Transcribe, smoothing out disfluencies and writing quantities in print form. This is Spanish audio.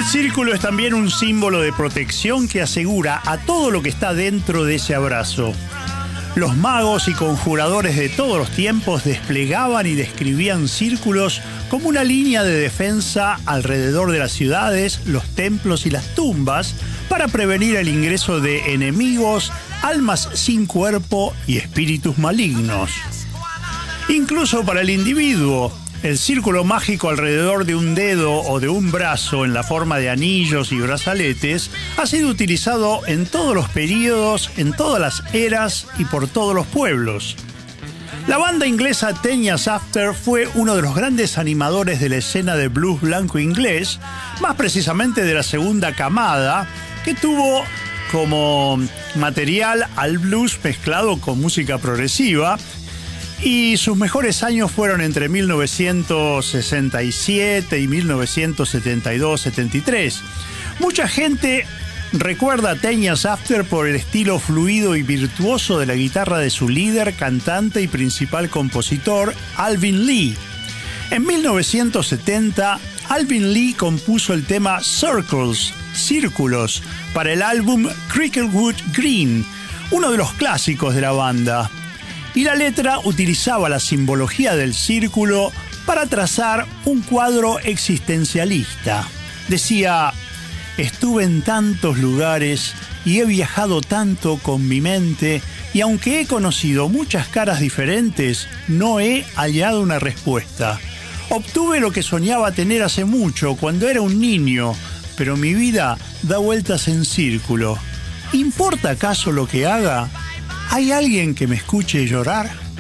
El círculo es también un símbolo de protección que asegura a todo lo que está dentro de ese abrazo. Los magos y conjuradores de todos los tiempos desplegaban y describían círculos como una línea de defensa alrededor de las ciudades, los templos y las tumbas para prevenir el ingreso de enemigos, almas sin cuerpo y espíritus malignos. Incluso para el individuo, el círculo mágico alrededor de un dedo o de un brazo en la forma de anillos y brazaletes ha sido utilizado en todos los períodos, en todas las eras y por todos los pueblos. La banda inglesa Ten Years After fue uno de los grandes animadores de la escena de blues blanco inglés, más precisamente de la segunda camada, que tuvo como material al blues mezclado con música progresiva. Y sus mejores años fueron entre 1967 y 1972-73. Mucha gente recuerda a Ten Years After por el estilo fluido y virtuoso de la guitarra de su líder, cantante y principal compositor, Alvin Lee. En 1970, Alvin Lee compuso el tema Circles, Círculos, para el álbum Cricklewood Green, uno de los clásicos de la banda. Y la letra utilizaba la simbología del círculo para trazar un cuadro existencialista. Decía: estuve en tantos lugares y he viajado tanto con mi mente, y aunque he conocido muchas caras diferentes, no he hallado una respuesta. Obtuve lo que soñaba tener hace mucho, cuando era un niño, pero mi vida da vueltas en círculo. ¿Importa acaso lo que haga? ¿Hay alguien que me escuche llorar?